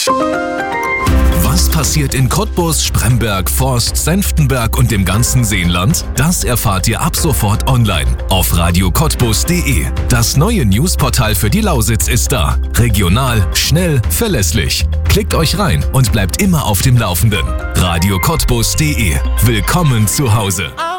Was passiert in Cottbus, Spremberg, Forst, Senftenberg und dem ganzen Seenland? Das erfahrt ihr ab sofort online auf radiocottbus.de. Das neue Newsportal für die Lausitz ist da. Regional, schnell, verlässlich. Klickt euch rein und bleibt immer auf dem Laufenden. radiocottbus.de. Willkommen zu Hause.